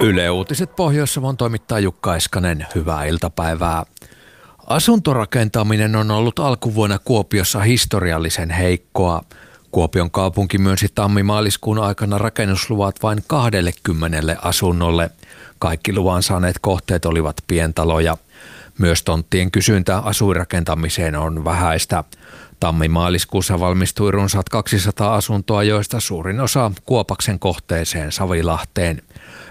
Yle Uutiset Pohjois-Savon toimittaa Jukka Eskanen. Hyvää iltapäivää. Asuntorakentaminen on ollut alkuvuonna Kuopiossa historiallisen heikkoa. Kuopion kaupunki myönsi tammi-maaliskuun aikana rakennusluvat vain 20 asunnolle. Kaikki luvan saaneet kohteet olivat pientaloja. Myös tonttien kysyntä asuinrakentamiseen on vähäistä. Tammi-maaliskuussa valmistui runsaat 200 asuntoa, joista suurin osa Kuopaksen kohteeseen Savilahteen.